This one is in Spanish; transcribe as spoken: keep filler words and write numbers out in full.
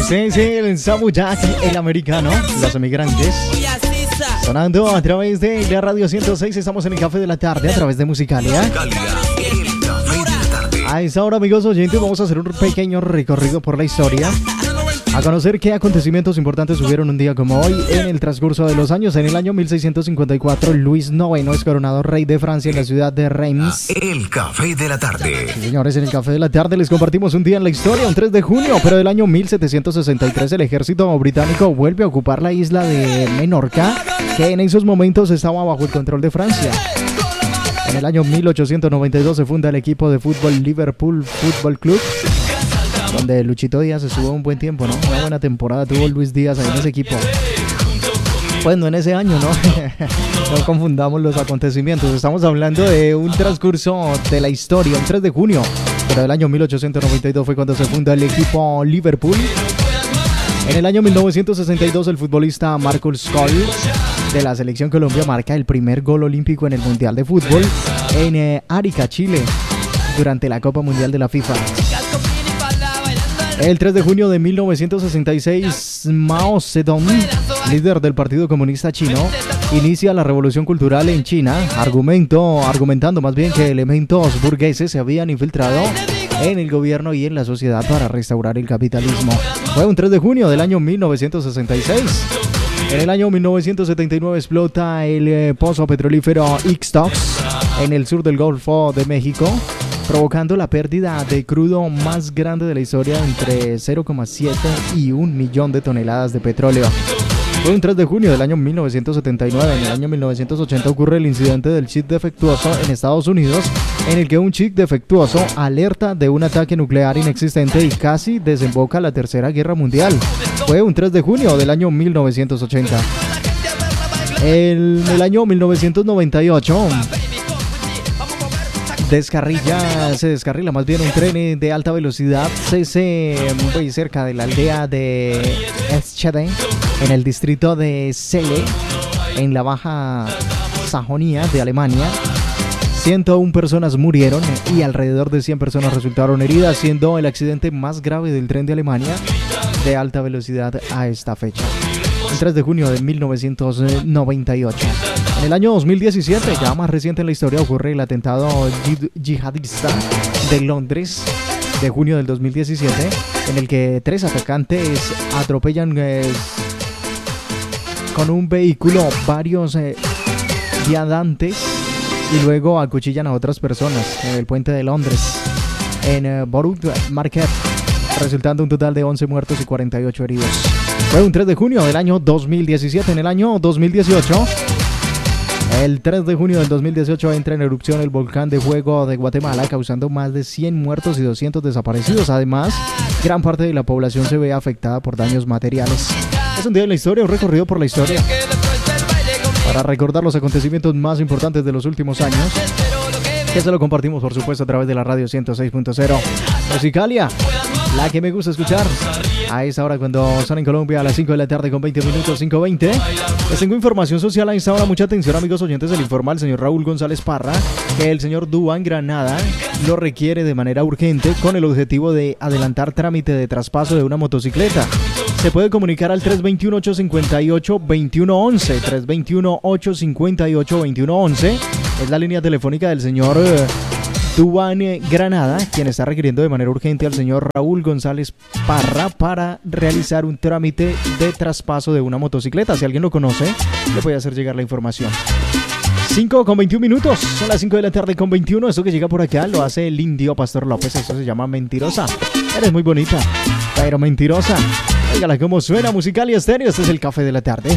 Este es el Samu Jack, el americano, los emigrantes. Sonando a través de la radio ciento seis, estamos en el Café de la Tarde a través de Musicalia. A esta hora, amigos oyentes, vamos a hacer un pequeño recorrido por la historia, a conocer qué acontecimientos importantes hubieron un día como hoy en el transcurso de los años. En el año mil seiscientos cincuenta y cuatro, Luis noveno es coronado rey de Francia en la ciudad de Reims. El Café de la Tarde. Sí, señores, en el Café de la Tarde les compartimos un día en la historia, un tres de junio, pero del año mil setecientos sesenta y tres, el ejército británico vuelve a ocupar la isla de Menorca, que en esos momentos estaba bajo el control de Francia. En el año mil ochocientos noventa y dos se funda el equipo de fútbol Liverpool Football Club, donde Luchito Díaz estuvo un buen tiempo, ¿no? Una buena temporada tuvo Luis Díaz ahí en ese equipo. Bueno, en ese año, ¿no? No confundamos los acontecimientos. Estamos hablando de un transcurso de la historia, un tres de junio. Pero del año mil ochocientos noventa y dos fue cuando se funda el equipo Liverpool. En el año mil novecientos sesenta y dos, el futbolista Marcus Scholl de la selección Colombia marca el primer gol olímpico en el Mundial de Fútbol en eh, Arica, Chile, durante la Copa Mundial de la FIFA. El tres de junio de mil novecientos sesenta y seis, Mao Zedong, líder del Partido Comunista Chino, inicia la revolución cultural en China, argumento, argumentando más bien que elementos burgueses se habían infiltrado en el gobierno y en la sociedad para restaurar el capitalismo. Fue un tres de junio del año mil novecientos sesenta y seis. En el año mil novecientos setenta y nueve explota el eh, pozo petrolífero Ixtox en el sur del Golfo de México, provocando la pérdida de crudo más grande de la historia, entre cero coma siete y un millón de toneladas de petróleo. Fue un tres de junio del año mil novecientos setenta y nueve. En el año mil novecientos ochenta ocurre el incidente del chip defectuoso en Estados Unidos, en el que un chip defectuoso alerta de un ataque nuclear inexistente y casi desemboca la Tercera Guerra Mundial. Fue un tres de junio del año mil novecientos ochenta. En el año mil novecientos noventa y ocho... Descarrilla, se descarrila más bien un tren de alta velocidad C C muy cerca de la aldea de Eschede, en el distrito de Celle, en la Baja Sajonia de Alemania. ciento una personas murieron y alrededor de cien personas resultaron heridas, siendo el accidente más grave del tren de Alemania de alta velocidad a esta fecha. El tres de junio de mil novecientos noventa y ocho. En el año dos mil diecisiete, ya más reciente en la historia, ocurre el atentado yihadista de Londres de junio del dos mil diecisiete, en el que tres atacantes atropellan eh, con un vehículo varios eh, viandantes y luego acuchillan a otras personas en el puente de Londres, en eh, Borough Market, resultando un total de once muertos y cuarenta y ocho heridos. Fue un tres de junio del año dos mil diecisiete. En el año dos mil dieciocho, el tres de junio del dos mil dieciocho, entra en erupción el volcán de fuego de Guatemala, causando más de cien muertos y doscientos desaparecidos. Además, gran parte de la población se ve afectada por daños materiales. Es un día en la historia, un recorrido por la historia, para recordar los acontecimientos más importantes de los últimos años, que se lo compartimos, por supuesto, a través de la radio ciento seis punto cero. Musicalia, la que me gusta escuchar a esa hora cuando son en Colombia a las cinco de la tarde con veinte minutos, cinco veinte. Les tengo información social a esta hora. Mucha atención, amigos oyentes. El informa el señor Raúl González Parra que el señor Duván Granada lo requiere de manera urgente con el objetivo de adelantar trámite de traspaso de una motocicleta. Se puede comunicar al tres dos uno, ocho cinco ocho, dos uno uno uno, tres dos uno, ocho cinco ocho, dos uno uno uno. Es la línea telefónica del señor eh, Duván Granada, quien está requiriendo de manera urgente al señor Raúl González Parra para realizar un trámite de traspaso de una motocicleta. Si alguien lo conoce, le puede hacer llegar la información. cinco con veintiún minutos, son las cinco de la tarde con veintiuno. Esto que llega por acá lo hace el indio Pastor López. Eso se llama Mentirosa. Eres muy bonita, pero mentirosa. Óigala cómo suena, Musicalia Estéreo. Este es el Café de la Tarde.